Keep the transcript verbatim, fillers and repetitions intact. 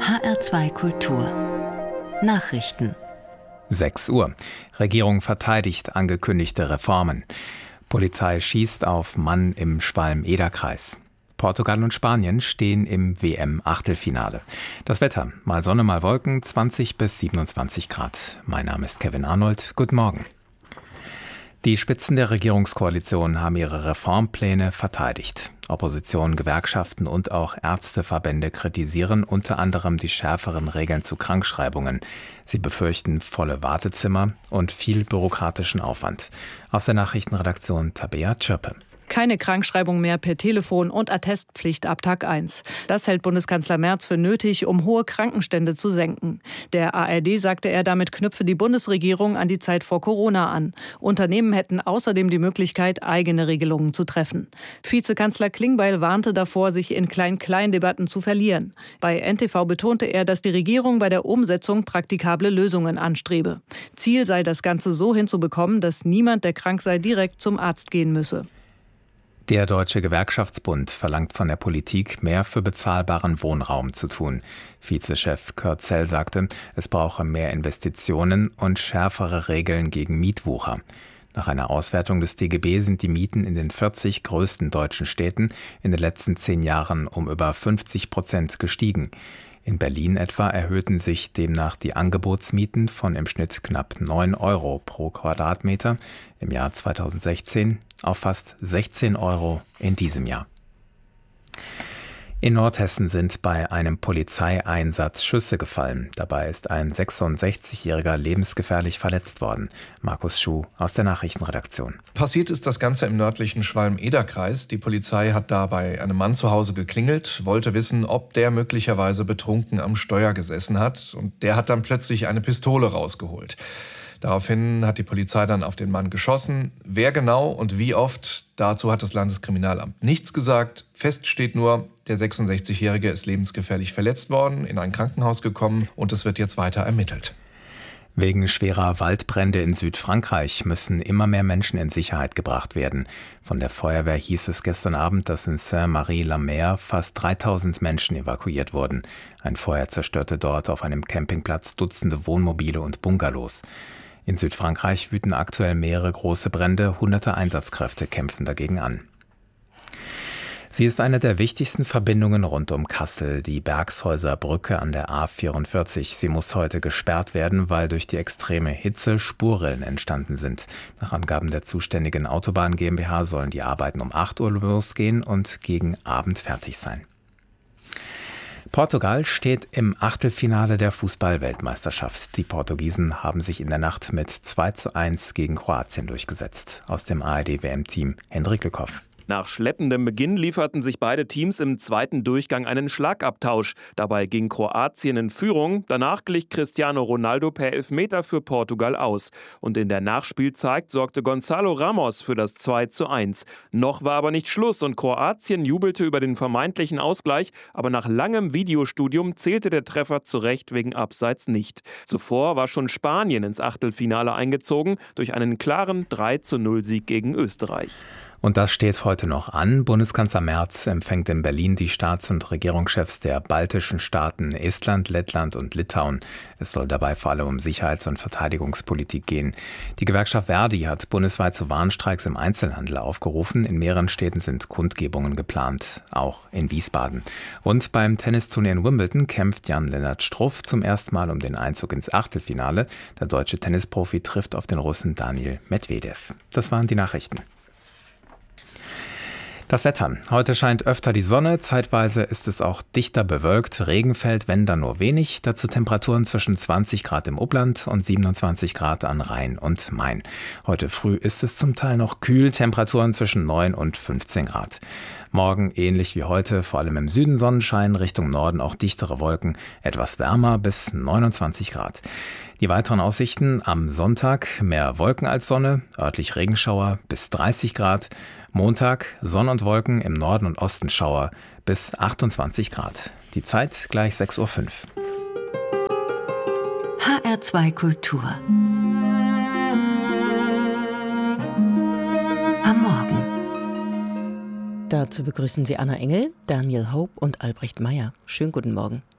H R zwei Kultur Nachrichten. sechs Uhr. Regierung verteidigt angekündigte Reformen. Polizei schießt auf Mann im Schwalm-Eder-Kreis. Portugal und Spanien stehen im W M-Achtelfinale. Das Wetter, mal Sonne, mal Wolken, zwanzig bis siebenundzwanzig Grad. Mein Name ist Kevin Arnold. Guten Morgen. Die Spitzen der Regierungskoalition haben ihre Reformpläne verteidigt. Opposition, Gewerkschaften und auch Ärzteverbände kritisieren unter anderem die schärferen Regeln zu Krankschreibungen. Sie befürchten volle Wartezimmer und viel bürokratischen Aufwand. Aus der Nachrichtenredaktion Tabea Tschirpe. Keine Krankschreibung mehr per Telefon und Attestpflicht ab Tag eins. Das hält Bundeskanzler Merz für nötig, um hohe Krankenstände zu senken. Der A R D sagte er, damit knüpfe die Bundesregierung an die Zeit vor Corona an. Unternehmen hätten außerdem die Möglichkeit, eigene Regelungen zu treffen. Vizekanzler Klingbeil warnte davor, sich in Klein-Klein-Debatten zu verlieren. Bei N T V betonte er, dass die Regierung bei der Umsetzung praktikable Lösungen anstrebe. Ziel sei, das Ganze so hinzubekommen, dass niemand, der krank sei, direkt zum Arzt gehen müsse. Der Deutsche Gewerkschaftsbund verlangt von der Politik, mehr für bezahlbaren Wohnraum zu tun. Vizechef Kurt Zell sagte, es brauche mehr Investitionen und schärfere Regeln gegen Mietwucher. Nach einer Auswertung des D G B sind die Mieten in den vierzig größten deutschen Städten in den letzten zehn Jahren um über fünfzig Prozent gestiegen. In Berlin etwa erhöhten sich demnach die Angebotsmieten von im Schnitt knapp neun Euro pro Quadratmeter im Jahr zweitausendsechzehn auf fast sechzehn Euro in diesem Jahr. In Nordhessen sind bei einem Polizeieinsatz Schüsse gefallen. Dabei ist ein sechsundsechzigjähriger lebensgefährlich verletzt worden. Markus Schuh aus der Nachrichtenredaktion. Passiert ist das Ganze im nördlichen Schwalm-Eder-Kreis. Die Polizei hat da bei einem Mann zu Hause geklingelt, wollte wissen, ob der möglicherweise betrunken am Steuer gesessen hat. Und der hat dann plötzlich eine Pistole rausgeholt. Daraufhin hat die Polizei dann auf den Mann geschossen. Wer genau und wie oft, dazu hat das Landeskriminalamt nichts gesagt. Fest steht nur, der sechsundsechzigjährige ist lebensgefährlich verletzt worden, in ein Krankenhaus gekommen und es wird jetzt weiter ermittelt. Wegen schwerer Waldbrände in Südfrankreich müssen immer mehr Menschen in Sicherheit gebracht werden. Von der Feuerwehr hieß es gestern Abend, dass in Saint-Marie-la-Mer fast dreitausend Menschen evakuiert wurden. Ein Feuer zerstörte dort auf einem Campingplatz Dutzende Wohnmobile und Bungalows. In Südfrankreich wüten aktuell mehrere große Brände, hunderte Einsatzkräfte kämpfen dagegen an. Sie ist eine der wichtigsten Verbindungen rund um Kassel, die Bergshäuser Brücke an der A vierundvierzig. Sie muss heute gesperrt werden, weil durch die extreme Hitze Spurrillen entstanden sind. Nach Angaben der zuständigen Autobahn GmbH sollen die Arbeiten um acht Uhr losgehen und gegen Abend fertig sein. Portugal steht im Achtelfinale der Fußball-Weltmeisterschaft. Die Portugiesen haben sich in der Nacht mit zwei zu eins gegen Kroatien durchgesetzt. Aus dem A R D-W M-Team Hendrik Lückhoff. Nach schleppendem Beginn lieferten sich beide Teams im zweiten Durchgang einen Schlagabtausch. Dabei ging Kroatien in Führung. Danach glich Cristiano Ronaldo per Elfmeter für Portugal aus. Und in der Nachspielzeit sorgte Gonzalo Ramos für das zwei zu eins. Noch war aber nicht Schluss und Kroatien jubelte über den vermeintlichen Ausgleich. Aber nach langem Videostudium zählte der Treffer zu Recht wegen Abseits nicht. Zuvor war schon Spanien ins Achtelfinale eingezogen durch einen klaren drei zu null Sieg gegen Österreich. Und das steht heute noch an. Bundeskanzler Merz empfängt in Berlin die Staats- und Regierungschefs der baltischen Staaten Estland, Lettland und Litauen. Es soll dabei vor allem um Sicherheits- und Verteidigungspolitik gehen. Die Gewerkschaft Verdi hat bundesweit zu Warnstreiks im Einzelhandel aufgerufen. In mehreren Städten sind Kundgebungen geplant, auch in Wiesbaden. Und beim Tennisturnier in Wimbledon kämpft Jan-Lennart Struff zum ersten Mal um den Einzug ins Achtelfinale. Der deutsche Tennisprofi trifft auf den Russen Daniil Medvedev. Das waren die Nachrichten. Das Wetter. Heute scheint öfter die Sonne, zeitweise ist es auch dichter bewölkt. Regen fällt, wenn dann nur wenig. Dazu Temperaturen zwischen zwanzig Grad im Upland und siebenundzwanzig Grad an Rhein und Main. Heute früh ist es zum Teil noch kühl, Temperaturen zwischen neun und fünfzehn Grad. Morgen ähnlich wie heute, vor allem im Süden Sonnenschein, Richtung Norden auch dichtere Wolken, etwas wärmer bis neunundzwanzig Grad. Die weiteren Aussichten am Sonntag mehr Wolken als Sonne, örtlich Regenschauer bis dreißig Grad. Montag Sonne und Wolken, im Norden und Osten Schauer bis achtundzwanzig Grad. Die Zeit gleich sechs Uhr fünf. H R zwei Kultur. Am Morgen. Dazu begrüßen Sie Anna Engel, Daniel Hope und Albrecht Meyer. Schönen guten Morgen.